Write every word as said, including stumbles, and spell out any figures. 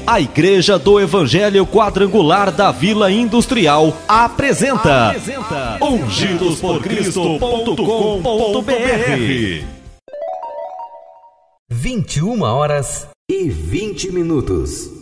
A Igreja do Evangelho Quadrangular da Vila Industrial apresenta, apresenta ungidos por cristo ponto com ponto b r. vinte e uma horas e vinte minutos.